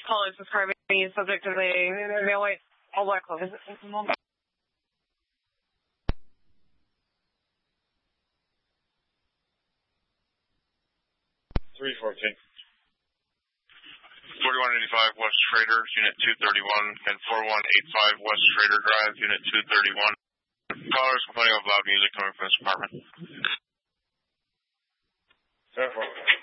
College describing the subject of a railway all black clothes. 314. 4185 West Schrader, Unit 231, and 4185 West Schrader Drive, Unit 231. Callers complaining of loud music coming from this apartment. 10-4.